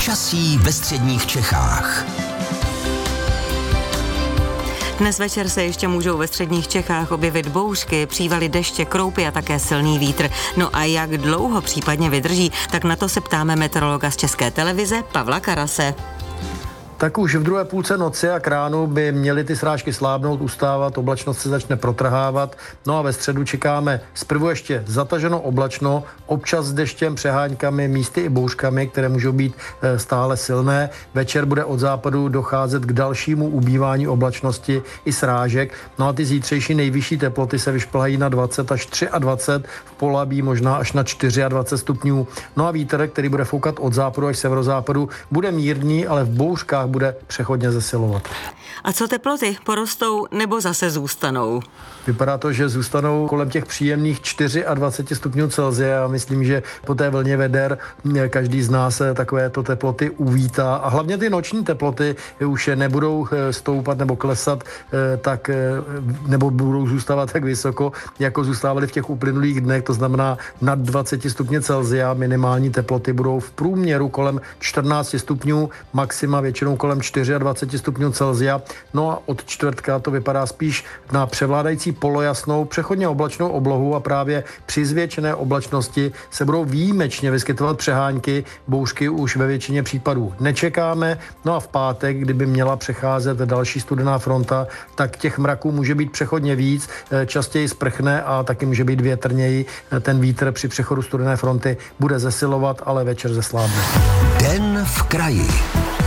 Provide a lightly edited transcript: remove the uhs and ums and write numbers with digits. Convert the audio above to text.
Počasí ve středních Čechách. Dnes večer se ještě můžou ve středních Čechách objevit bouřky, přívaly deště, kroupy a také silný vítr. No a jak dlouho případně vydrží, tak na to se ptáme meteorologa z České televize Pavla Karase. Tak už v druhé půlce noci a k ránu by měly ty srážky slábnout, ustávat, oblačnost se začne protrhávat. No a ve středu čekáme zprvu ještě zataženo oblačno, občas s deštěm, přeháňkami, místy i bouřkami, které můžou být stále silné. Večer bude od západu docházet k dalšímu ubývání oblačnosti i srážek. No a ty zítřejší nejvyšší teploty se vyšplhají na 20 až 23, v Polabí možná až na 24 stupňů. No a vítr, který bude foukat od západu až severozápadu, bude mírný, ale v bouřkách bude přechodně zesilovat. A co teploty? Porostou nebo zase zůstanou? Vypadá to, že zůstanou kolem těch příjemných 24 stupňů Celsia. Myslím, že po té vlně veder každý z nás takovéto teploty uvítá. A hlavně ty noční teploty už nebudou stoupat nebo klesat tak, nebo budou zůstávat tak vysoko, jako zůstávaly v těch uplynulých dnech. To znamená nad 20 stupně Celsia. Minimální teploty budou v průměru kolem 14 stupňů, maxima většinou kolem 24 stupňů Celsia. No a od čtvrtka to vypadá spíš na převládající polojasnou, přechodně oblačnou oblohu a právě při zvětšené oblačnosti se budou výjimečně vyskytovat přehánky, bouřky už ve většině případů nečekáme. No a v pátek, kdyby měla přecházet další studená fronta, tak těch mraků může být přechodně víc, častěji sprchne a taky může být větrněji. Ten vítr při přechodu studené fronty bude zesilovat, ale večer zeslábne. Den v kraji.